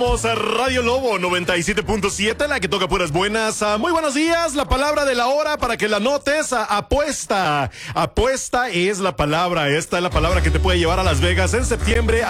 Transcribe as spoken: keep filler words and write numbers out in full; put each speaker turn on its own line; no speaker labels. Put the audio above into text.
Vamos a Radio Lobo noventa y siete punto siete, la que toca puras buenas. Uh, muy buenos días, la palabra de la hora para que la notes, uh, apuesta. Apuesta es la palabra, esta es la palabra que te puede llevar a Las Vegas en septiembre.